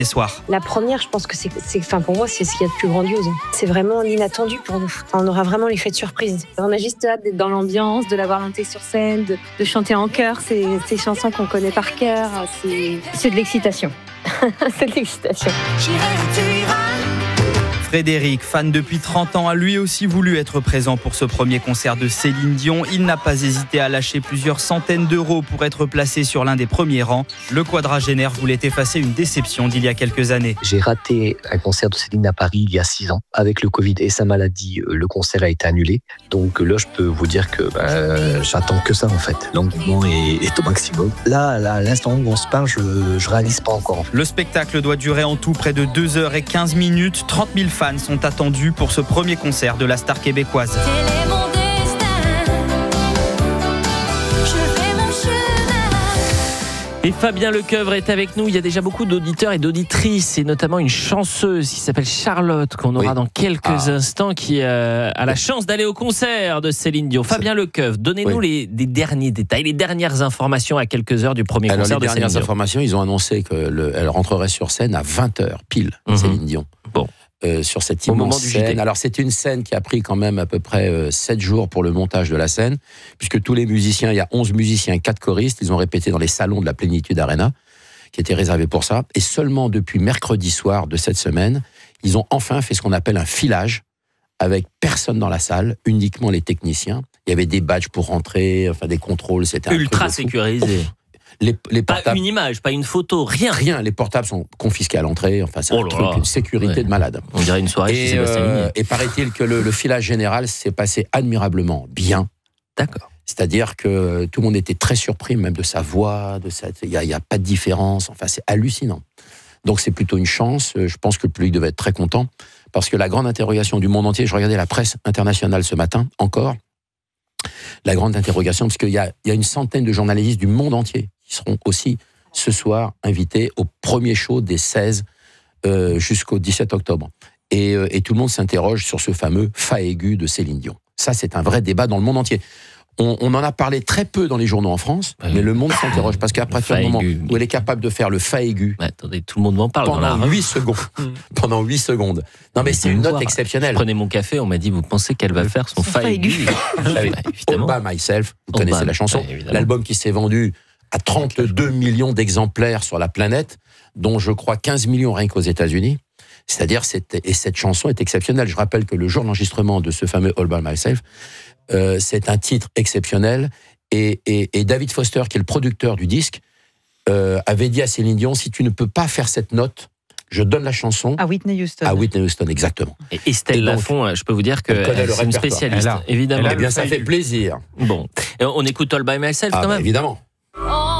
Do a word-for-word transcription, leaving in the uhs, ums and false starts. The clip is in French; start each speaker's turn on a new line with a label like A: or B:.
A: les soirs.
B: La première, je pense que c'est, c'est, enfin pour moi, c'est ce qu'il y a de plus grandiose. C'est vraiment l'inattendu pour nous. Enfin, on aura vraiment l'effet de surprise. On a juste hâte d'être dans l'ambiance, de la voir monter sur scène, de, de chanter en chœur ces, ces chansons qu'on connaît par cœur. C'est, c'est de l'excitation. C'est de l'excitation.
A: Frédéric, fan depuis trente ans, a lui aussi voulu être présent pour ce premier concert de Céline Dion. Il n'a pas hésité à lâcher plusieurs centaines d'euros pour être placé sur l'un des premiers rangs. Le quadragénaire voulait effacer une déception d'il y a quelques années.
C: J'ai raté un concert de Céline à Paris il y a six ans. Avec le Covid et sa maladie, le concert a été annulé. Donc là, je peux vous dire que bah, j'attends que ça en fait. L'engouement est, est au maximum. Là, là, à l'instant où on se parle, je ne réalise pas encore.
A: Le spectacle doit durer en tout près de deux heures quinze minutes. trente mille fans sont attendus pour ce premier concert de la star québécoise.
D: Et Fabien Lecoeuvre est avec nous. Il y a déjà beaucoup d'auditeurs et d'auditrices, et notamment une chanceuse qui s'appelle Charlotte, qu'on aura oui. dans quelques ah. instants, qui euh, a la chance d'aller au concert de Céline Dion. Fabien Lecoeuvre, donnez-nous oui. les, les derniers détails, les dernières informations à quelques heures du premier
E: Alors,
D: concert de Céline Dion.
E: Les dernières informations, ils ont annoncé qu'elle rentrerait sur scène à vingt heures pile, mm-hmm. Céline Dion.
D: Bon.
E: Euh, sur cette immense scène. Alors c'est une scène qui a pris quand même à peu près euh, sept jours pour le montage de la scène, puisque tous les musiciens, il y a onze musiciens et quatre choristes, ils ont répété dans les salons de la Plénitude Arena, qui étaient réservés pour ça, et seulement depuis mercredi soir de cette semaine, ils ont enfin fait ce qu'on appelle un filage, avec personne dans la salle, uniquement les techniciens. Il y avait des badges pour rentrer, enfin des contrôles, c'était un
D: ultra sécurisé.
E: Les, les
D: portables, pas une image, pas une photo, rien.
E: Rien, les portables sont confisqués à l'entrée, enfin c'est oh un truc, là. Une sécurité ouais. de malade.
D: On dirait une soirée chez Sébastien Ligny.
E: Euh, et paraît-il que le, le filage général s'est passé admirablement bien.
D: D'accord.
E: C'est-à-dire que tout le monde était très surpris, même de sa voix, de sa, il n'y a, a pas de différence, enfin c'est hallucinant. Donc c'est plutôt une chance, je pense que le public devait être très content, parce que la grande interrogation du monde entier, je regardais la presse internationale ce matin, encore, la grande interrogation, parce qu'il y a, il y a une centaine de journalistes du monde entier qui seront aussi ce soir invités au premier show des seize euh, jusqu'au dix-sept octobre. Et, euh, et tout le monde s'interroge sur ce fameux fa aigu de Céline Dion. Ça, c'est un vrai débat dans le monde entier. On, on en a parlé très peu dans les journaux en France, ouais. mais le monde s'interroge parce qu'à partir du moment où elle est capable de faire le fa aigu,
D: ouais, attendez, tout le monde m'en parle
E: pendant
D: dans la
E: huit secondes, pendant huit secondes. Non mais c'est une note exceptionnelle.
D: Je prenais mon café, on m'a dit vous pensez qu'elle va faire son fa aigu
E: All by Myself, vous connaissez
D: by,
E: la chanson,
D: ouais,
E: l'album qui s'est vendu à trente-deux millions d'exemplaires sur la planète, dont je crois quinze millions rien qu'aux États-Unis. C'est-à-dire, c'est, et cette chanson est exceptionnelle. Je rappelle que le jour de l'enregistrement de ce fameux All by Myself, euh, c'est un titre exceptionnel. Et, et, et David Foster, qui est le producteur du disque, euh, avait dit à Céline Dion, si tu ne peux pas faire cette note, je donne la chanson
F: à Whitney Houston.
E: À Whitney Houston, exactement.
D: Et Estelle Lafont, je peux vous dire que c'est une spécialiste,
E: elle a,
D: évidemment.
E: Eh bien, ça fait plaisir.
D: Bon, on écoute All by Myself
E: ah,
D: quand
E: bah,
D: même.
E: Évidemment.